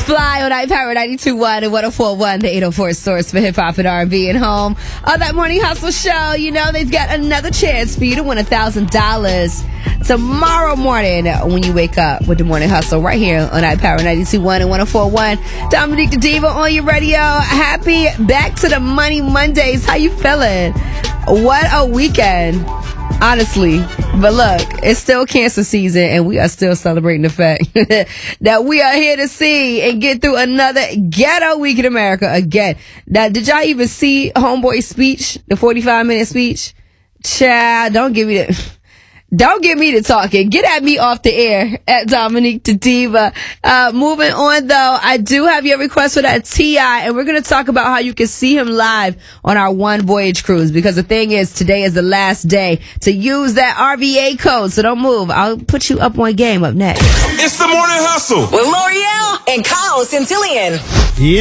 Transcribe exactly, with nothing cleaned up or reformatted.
Fly on iPower ninety-two point one and one oh four point one, the eight oh four source for hip hop and R and B and home. On that Morning Hustle show, you know they've got another chance for you to win one thousand dollars tomorrow morning when you wake up with the Morning Hustle right here on iPower ninety-two point one and one oh four point one. Dominique the Diva on your radio. Happy Back to the Money Mondays. How you feeling? What a weekend. Honestly, but look, it's still cancer season and we are still celebrating the fact that we are here to see and get through another ghetto week in America again. Now, did y'all even see Homeboy's speech, the forty-five minute speech? Child, don't give me the... Don't get me to talking. Get at me off the air at Dominique the Diva. Uh, moving on though, I do have your request for that T I and we're going to talk about how you can see him live on our One Voyage cruise, because the thing is, today is the last day to use that R V A code. So don't move. I'll put you up on game up next. It's the Morning Hustle with L'Oreal and Kyle Centillion. Yeah.